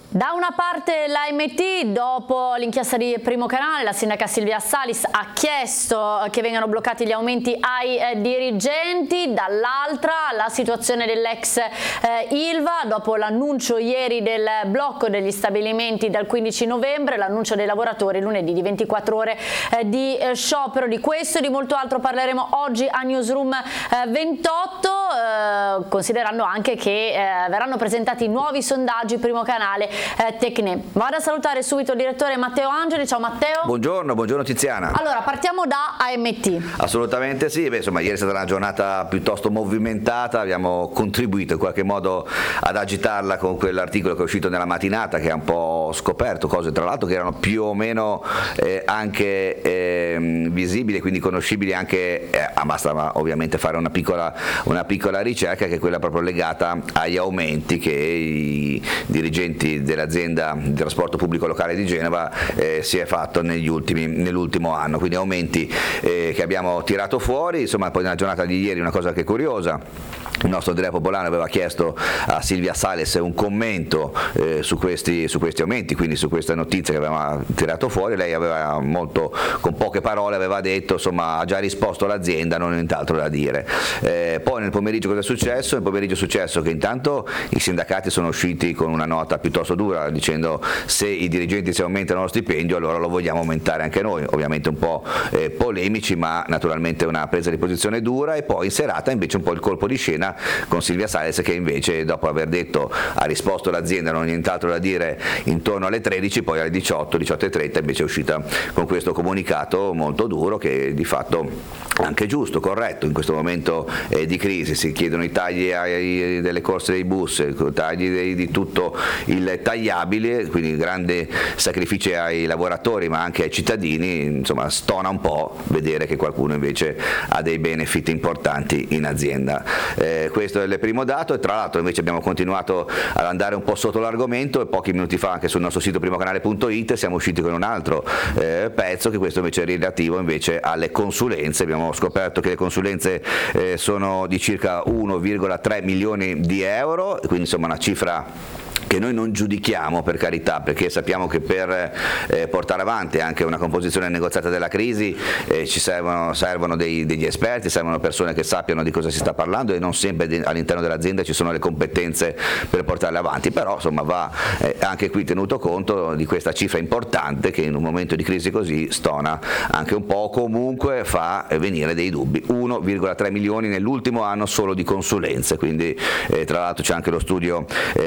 Da una parte l'AMT, dopo l'inchiesta di Primo Canale, la sindaca Silvia Salis ha chiesto che vengano bloccati gli aumenti ai dirigenti, dall'altra la situazione dell'ex Ilva, dopo l'annuncio ieri del blocco degli stabilimenti dal 15 novembre, l'annuncio dei lavoratori lunedì di 24 ore di sciopero. Di questo e di molto altro parleremo oggi a Newsroom 28, considerando anche che verranno presentati nuovi sondaggi Primo Canale Tecne. Vado a salutare subito il direttore Matteo Angeli. Ciao Matteo. Buongiorno Tiziana. Allora, partiamo da AMT. Assolutamente sì. Insomma, ieri è stata una giornata piuttosto movimentata, abbiamo contribuito in qualche modo ad agitarla con quell'articolo che è uscito nella mattinata, che ha un po' scoperto cose tra l'altro che erano più o meno anche visibili, quindi conoscibili anche, basta ovviamente fare una piccola ricerca, che è quella proprio legata agli aumenti che i dirigenti dell'azienda di trasporto pubblico locale di Genova si è fatto nell'ultimo anno, quindi aumenti che abbiamo tirato fuori. Insomma, poi nella giornata di ieri una cosa che è curiosa: il nostro Andrea Popolano aveva chiesto a Silvia Salis un commento su questi aumenti, quindi su questa notizia che aveva tirato fuori. Lei aveva con poche parole aveva detto, insomma, ha già risposto l'azienda, non ho nient'altro da dire. Poi nel pomeriggio cosa è successo? Nel pomeriggio è successo che intanto i sindacati sono usciti con una nota piuttosto dura, dicendo: se i dirigenti si aumentano lo stipendio, allora lo vogliamo aumentare anche noi. Ovviamente un po' polemici, ma naturalmente una presa di posizione dura. E poi in serata invece un po' il colpo di scena con Silvia Salis, che invece, dopo aver detto, ha risposto l'azienda, non ho nient'altro da dire, intorno alle 13, poi alle 18:30 invece è uscita con questo comunicato molto duro, che di fatto anche giusto, corretto in questo momento di crisi. Si chiedono i tagli delle corse dei bus, tagli di tutto il tagliabile, quindi grande sacrificio ai lavoratori ma anche ai cittadini. Insomma, stona un po' vedere che qualcuno invece ha dei benefit importanti in azienda. Questo è il primo dato. E tra l'altro invece abbiamo continuato ad andare un po' sotto l'argomento, e pochi minuti fa anche sul nostro sito primocanale.it siamo usciti con un altro pezzo, che questo invece è relativo invece alle consulenze. Abbiamo scoperto che le consulenze sono di circa 1,3 milioni di euro, quindi insomma una cifra che noi non giudichiamo, per carità, perché sappiamo che per portare avanti anche una composizione negoziata della crisi ci servono degli esperti, servono persone che sappiano di cosa si sta parlando, e non sempre all'interno dell'azienda ci sono le competenze per portarle avanti. Però insomma va anche qui tenuto conto di questa cifra importante, che in un momento di crisi così stona anche un po', comunque fa venire dei dubbi. 1,3 milioni nell'ultimo anno solo di consulenze, quindi tra l'altro c'è anche lo studio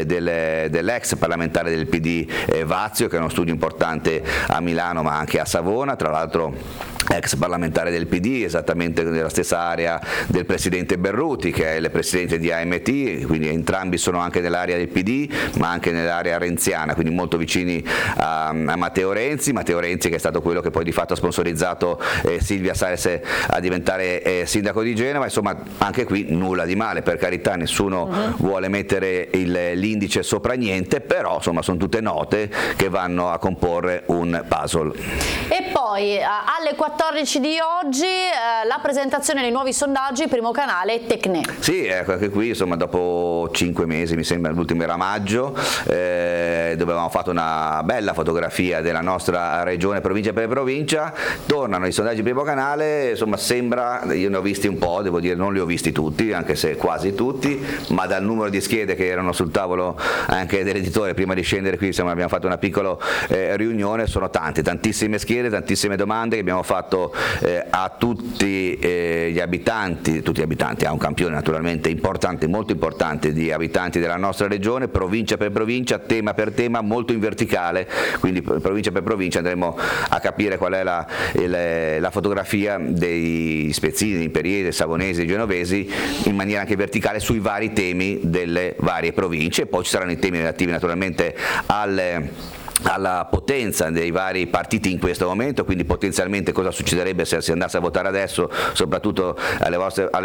dell'ex parlamentare del PD Vazio, che è uno studio importante a Milano ma anche a Savona, tra l'altro ex parlamentare del PD, esattamente nella stessa area del presidente Berruti, che è il presidente di AMT, quindi entrambi sono anche nell'area del PD ma anche nell'area renziana, quindi molto vicini a Matteo Renzi che è stato quello che poi di fatto ha sponsorizzato Silvia Salis a diventare sindaco di Genova. Insomma, anche qui nulla di male, per carità, nessuno vuole mettere l'indice sopra niente, però insomma sono tutte note che vanno a comporre un puzzle. E poi alle 14 di oggi la presentazione dei nuovi sondaggi Primo Canale Tecne. Sì, ecco, anche qui insomma dopo 5 mesi, mi sembra l'ultimo era maggio, dove avevamo fatto una bella fotografia della nostra regione provincia per provincia, tornano i sondaggi Primo Canale. Insomma, sembra, io ne ho visti un po', devo dire, non li ho visti tutti, anche se quasi tutti, ma dal numero di schede che erano sul tavolo anche dell'editore prima di scendere qui, insomma, abbiamo fatto una piccola riunione, sono tantissime schede, tantissime domande che abbiamo fatto a tutti gli abitanti, a un campione naturalmente importante, molto importante, di abitanti della nostra regione, provincia per provincia, tema per tema, molto in verticale, quindi provincia per provincia andremo a capire qual è la fotografia dei spezzini, imperiesi, savonesi, genovesi, in maniera anche verticale sui vari temi delle varie province. E poi ci saranno i temi relativi naturalmente alla potenza dei vari partiti in questo momento, quindi potenzialmente cosa succederebbe se si andasse a votare adesso, soprattutto alle